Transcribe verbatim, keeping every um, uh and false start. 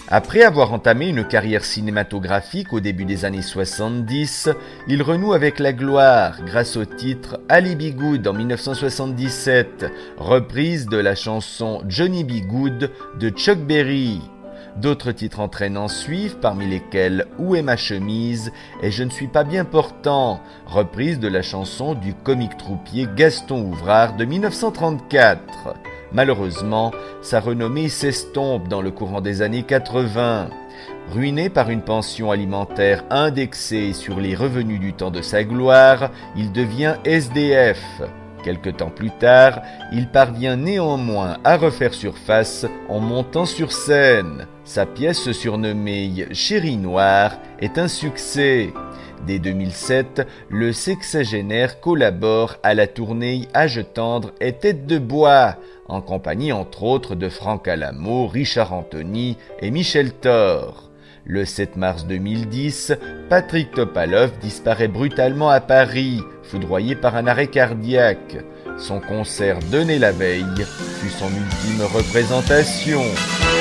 Après avoir entamé une carrière cinématographique au début des années soixante-dix, il renoue avec la gloire grâce au titre Ali B. Good en mille neuf cent soixante-dix-sept, reprise de la chanson Johnny B. Good de Chuck Berry. D'autres titres entraînants suivent, parmi lesquels Où est ma chemise et Je ne suis pas bien portant, reprise de la chanson du comique troupier Gaston Ouvrard de mille neuf cent trente-quatre. Malheureusement, sa renommée s'estompe dans le courant des années quatre-vingts. Ruiné par une pension alimentaire indexée sur les revenus du temps de sa gloire, il devient S D F. Quelque temps plus tard, il parvient néanmoins à refaire surface en montant sur scène. Sa pièce surnommée Chérie Noire est un succès. Dès deux mille sept, le sexagénaire collabore à la tournée Âge tendre et tête de bois, en compagnie entre autres de Franck Alamo, Richard Anthony et Michel Thor. Le sept mars deux mille dix, Patrick Topalov disparaît brutalement à Paris, foudroyé par un arrêt cardiaque. Son concert donné la veille fut son ultime représentation.